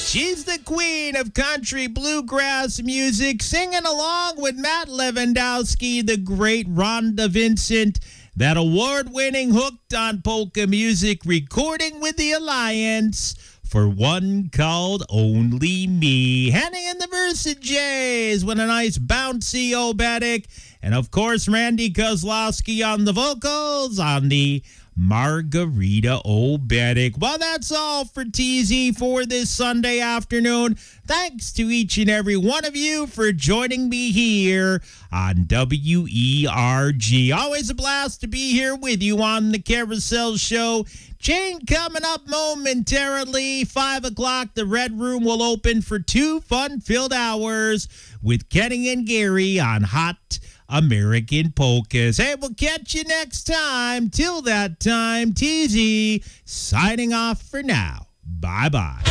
She's the queen of country bluegrass music, singing along with Matt Lewandowski, the great Rhonda Vincent, that award-winning Hooked on Polka Music recording with the Alliance for one called Only Me. Henny and the Versajays with a nice bouncy oberek. And, of course, Randy Kozlowski on the vocals on the Margarita Oberek. Well, that's all for TZ for this Sunday afternoon. Thanks to each and every one of you for joining me here on WERG. Always a blast to be here with you on the Carousel Show. Jane coming up momentarily. 5 o'clock, the Red Room will open for 2 fun-filled hours with Kenny and Gary on Hot American Polkas. Hey, we'll catch you next time. Till that time, TZ signing off for now. Bye-bye.